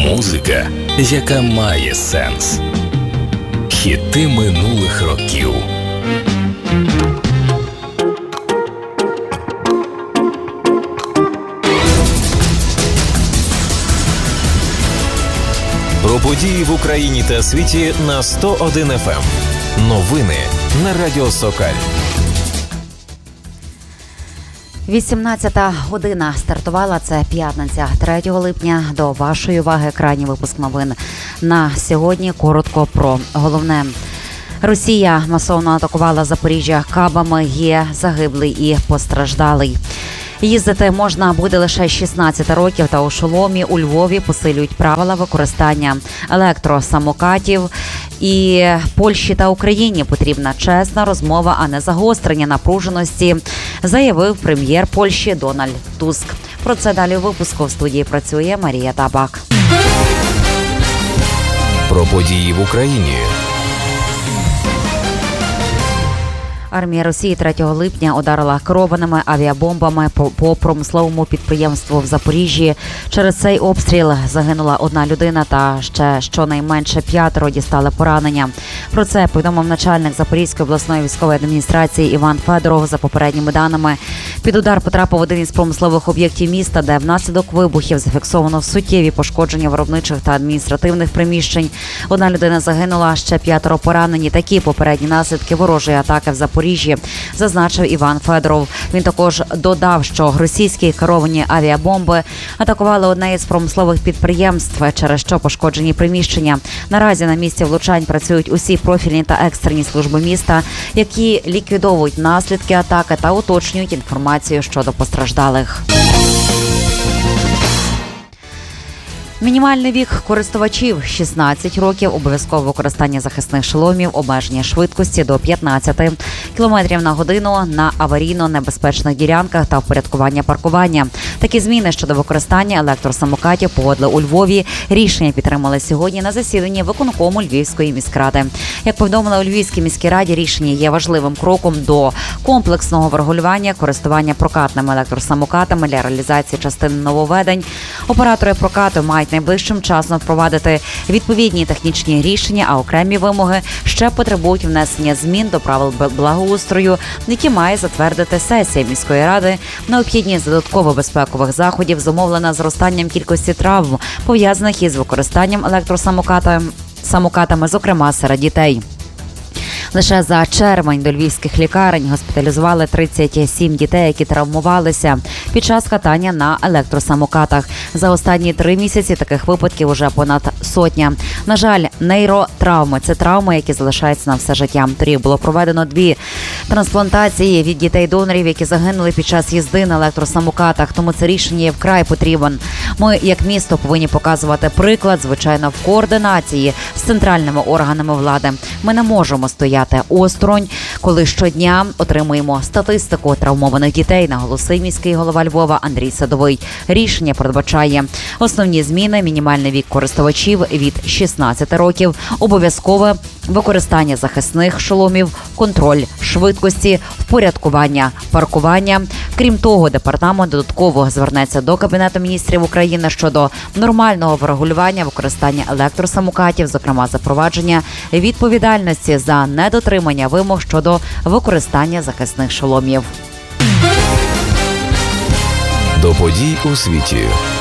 Музика, яка має сенс. Хіти минулих років. Про події в Україні та світі на 101 FM. Новини на Радіо Сокаль. 18 година стартувала. Це п'ятниця, 3 липня. До вашої уваги крайній випуск новин. На сьогодні коротко про головне. Росія масовно атакувала Запоріжжя кабами. Є загиблий і постраждалий. Їздити можна буде лише 16 років та у шоломі. У Львові посилюють правила використання електросамокатів. І Польщі та Україні потрібна чесна розмова, а не загострення напруженості, заявив прем'єр Польщі Дональд Туск. Про це далі у випуску. В студії працює Марія Табак. Про події в Україні. Армія Росії 3 липня ударила керованими авіабомбами по промисловому підприємству в Запоріжжі. Через цей обстріл загинула 1 людина та ще щонайменше 5 дістали поранення. Про це повідомив начальник Запорізької обласної військової адміністрації Іван Федоров. За попередніми даними, під удар потрапив один із промислових об'єктів міста, де внаслідок вибухів зафіксовано суттєві пошкодження виробничих та адміністративних приміщень. 1 людина загинула, ще 5 поранені. Такі попередні наслідки ворожої атаки в Запоріжжі, зазначив Іван Федоров. Він також додав, що російські керовані авіабомби атакували одне із промислових підприємств, через що пошкоджені приміщення. Наразі на місці влучань працюють усі профільні та екстрені служби міста, які ліквідовують наслідки атаки та уточнюють інформацію щодо постраждалих. Мінімальний вік користувачів – 16 років, обов'язкове використання захисних шоломів, обмеження швидкості до 15 км на годину на аварійно-небезпечних ділянках та впорядкування паркування. Такі зміни щодо використання електросамокатів погодили у Львові. Рішення підтримали сьогодні на засіданні виконкому Львівської міськради. Як повідомили у Львівській міській раді, рішення є важливим кроком до комплексного врегулювання користування прокатними електросамокатами для реалізації частини нововведень. Оператори прокату мають найближчим часом впровадити відповідні технічні рішення, а окремі вимоги ще потребують внесення змін до правил благоустрою, які має затвердити сесія міської ради. Необхідність додаткових безпекових заходів зумовлена зростанням кількості травм, пов'язаних із використанням електросамокатами, зокрема серед дітей. Лише за червень до львівських лікарень госпіталізували 37 дітей, які травмувалися під час катання на електросамокатах. За останні 3 місяці таких випадків уже понад 100. На жаль, нейротравми – це травми, які залишаються на все життя. Торік було проведено 2 трансплантації від дітей-донорів, які загинули під час їзди на електросамокатах. Тому це рішення є вкрай потрібен. Ми, як місто, повинні показувати приклад, звичайно, в координації з центральними органами влади. Ми не можемо стояти осторонь, коли щодня отримуємо статистику травмованих дітей, наголосив міський голова Львова Андрій Садовий. Рішення передбачає основні зміни: мінімальний вік користувачів від 16 років, обов'язкове використання захисних шоломів, контроль швидкості, впорядкування паркування. Крім того, департамент додатково звернеться до Кабінету міністрів України щодо нормального врегулювання використання електросамокатів, зокрема запровадження відповідальності за недотримання вимог щодо використання захисних шоломів. До подій у світі.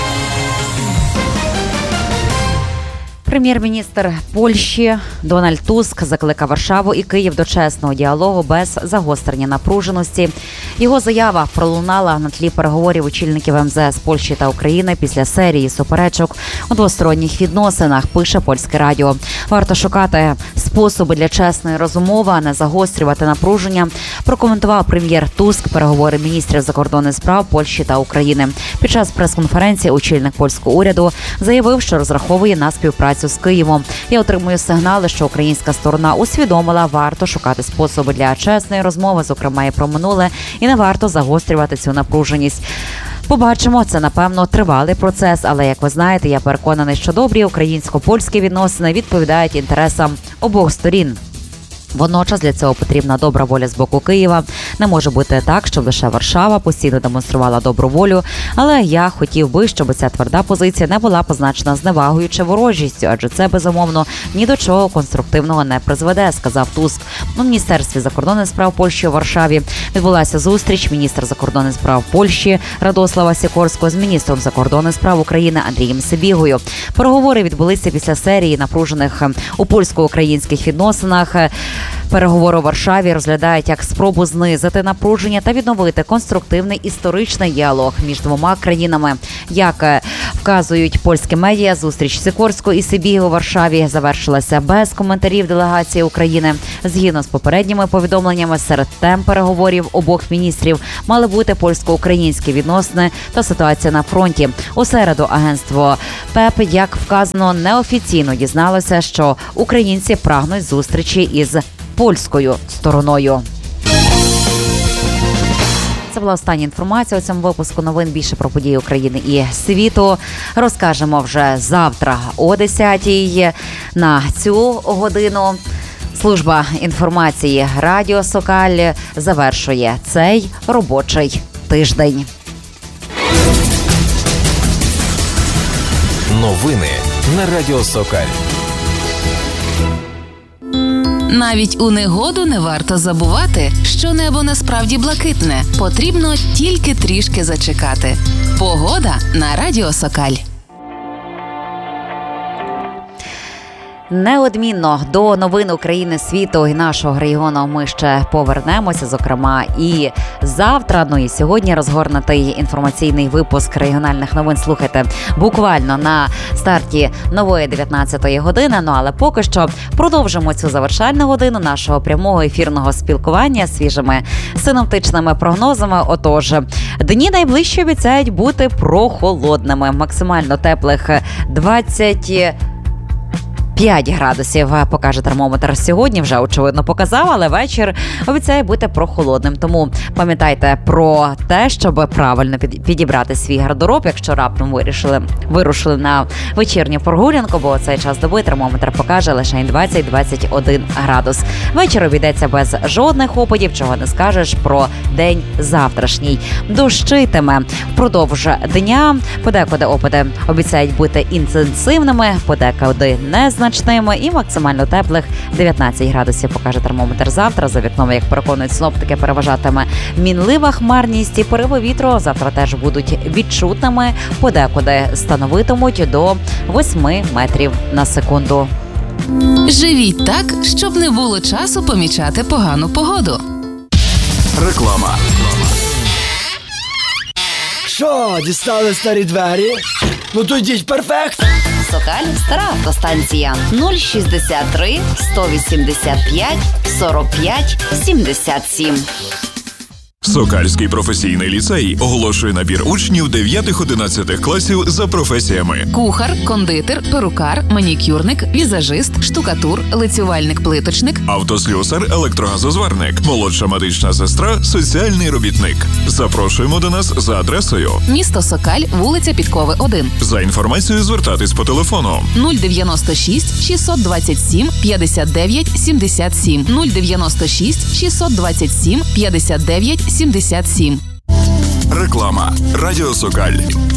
Прем'єр-міністр Польщі Дональд Туск закликав Варшаву і Київ до чесного діалогу без загострення напруженості. Його заява пролунала на тлі переговорів очільників МЗС Польщі та України після серії суперечок у двосторонніх відносинах, пише Польське радіо. Варто шукати способи для чесної розмови, а не загострювати напруження, прокоментував прем'єр Туск переговори міністрів закордонних справ Польщі та України. Під час прес-конференції очільник польського уряду заявив, що розраховує на співпрацю з Києвом. Я отримую сигнали, що українська сторона усвідомила, варто шукати способи для чесної розмови, зокрема і про минуле, і не варто загострювати цю напруженість. Побачимо, це, напевно, тривалий процес, але, як ви знаєте, я переконаний, що добрі українсько-польські відносини відповідають інтересам обох сторін. Водночас для цього потрібна добра воля з боку Києва. Не може бути так, щоб лише Варшава постійно демонструвала добру волю, але я хотів би, щоб ця тверда позиція не була позначена зневагою чи ворожістю, адже це, безумовно, ні до чого конструктивного не призведе, сказав Туск. У Міністерстві закордонних справ Польщі у Варшаві відбулася зустріч міністра закордонних справ Польщі Радослава Сікорського з міністром закордонних справ України Андрієм Сибігою. Переговори відбулися після серії напружених у польсько-українських відносинах. Переговори у Варшаві розглядають як спробу знизити напруження та відновити конструктивний історичний діалог між двома країнами. Як вказують польські медіа, зустріч Сікорського і Сибіги у Варшаві завершилася без коментарів делегації України. Згідно з попередніми повідомленнями, серед тем переговорів обох міністрів мали бути польсько-українські відносини та ситуація на фронті. У середу агентство ПЕП, як вказано, неофіційно дізналося, що українці прагнуть зустрічі із польською стороною. Це була остання інформація у цьому випуску новин. Більше про події України і світу розкажемо вже завтра о 10-й. На цю годину служба інформації Радіо Сокаль завершує цей робочий тиждень. Новини на Радіо Сокаль. Навіть у негоду не варто забувати, що небо насправді блакитне. Потрібно тільки трішки зачекати. Погода на Радіо Сокаль. Неодмінно до новин України, світу і нашого регіону ми ще повернемося, зокрема і завтра. Ну і сьогодні розгорнутий інформаційний випуск регіональних новин слухайте буквально на старті нової 19-ї години. Ну але поки що продовжимо цю завершальну годину нашого прямого ефірного спілкування свіжими синоптичними прогнозами. Отож, дні найближчі обіцяють бути прохолодними. Максимально теплих 5 градусів покаже термометр сьогодні, вже очевидно показав, але вечір обіцяє бути прохолодним. Тому пам'ятайте про те, щоб правильно підібрати свій гардероб, якщо раптом вирушили на вечірню прогулянку, бо цей час доби термометр покаже лише 20-21 градус. Вечір обійдеться без жодних опадів, чого не скажеш про день завтрашній. Дощитиме впродовж дня, подекуди опади обіцяють бути інтенсивними, подекуди незначними і максимально теплих 19 градусів покаже термометр завтра. За вікном, як переконують синоптики, переважатиме мінлива хмарність і пориви вітру завтра теж будуть відчутними, подекуди становитимуть до 8 метрів на секунду. Живіть так, щоб не було часу помічати погану погоду. Реклама. Що, дістали старі двері? Ну то йдіть, перфект! Сокаль, стара автостанція. 063 185 45 77. Сокальський професійний ліцей оголошує набір учнів 9-11 класів за професіями: кухар, кондитер, перукар, манікюрник, візажист, штукатур, лицювальник-плиточник, автослюсар, електрогазозварник, молодша медична сестра, соціальний робітник. Запрошуємо до нас за адресою: місто Сокаль, вулиця Підкови, 1. За інформацією звертатись по телефону 096 627 59 77 096 627 59 77. Реклама. Радіо Сокаль.